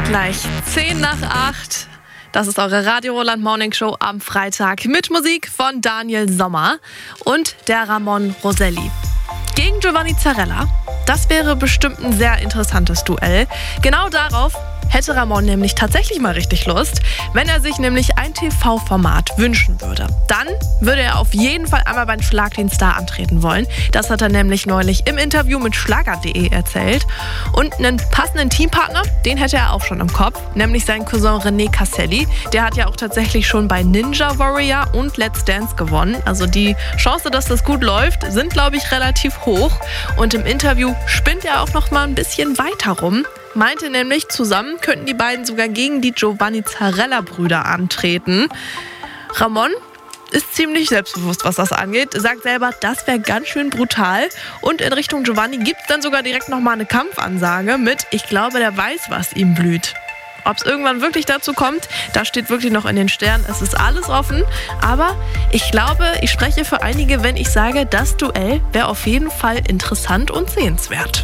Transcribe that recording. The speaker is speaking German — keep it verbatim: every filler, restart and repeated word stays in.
Gleich zehn nach acht. Das ist eure Radio Roland Morning Show am Freitag mit Musik von Daniel Sommer und der Ramon Roselli. Gegen Giovanni Zarella. Das wäre bestimmt ein sehr interessantes Duell. Genau darauf hätte Ramon nämlich tatsächlich mal richtig Lust, wenn er sich nämlich ein T V-Format wünschen würde. Dann würde er auf jeden Fall einmal beim Schlag den Star antreten wollen. Das hat er nämlich neulich im Interview mit Schlager punkt de erzählt. Und einen passenden Teampartner, den hätte er auch schon im Kopf, nämlich seinen Cousin René Casselli. Der hat ja auch tatsächlich schon bei Ninja Warrior und Let's Dance gewonnen. Also die Chance, dass das gut läuft, sind, glaube ich, relativ hoch. Und im Interview spinnt er auch noch mal ein bisschen weiter rum. Meinte nämlich, zusammen könnten die beiden sogar gegen die Giovanni Zarella-Brüder antreten. Ramon ist ziemlich selbstbewusst, was das angeht. Sagt selber, das wäre ganz schön brutal. Und in Richtung Giovanni gibt es dann sogar direkt nochmal eine Kampfansage mit, ich glaube, der weiß, was ihm blüht. Ob es irgendwann wirklich dazu kommt, das steht wirklich noch in den Sternen. Es ist alles offen. Aber ich glaube, ich spreche für einige, wenn ich sage, das Duell wäre auf jeden Fall interessant und sehenswert.